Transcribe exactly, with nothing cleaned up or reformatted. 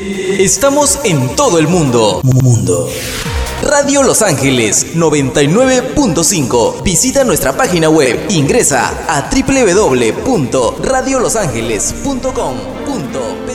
Estamos en todo el mundo. Mundo. Radio Los Ángeles noventa y nueve punto cinco. Visita nuestra página web. Ingresa a doble u doble u doble u punto radio los ángeles punto com punto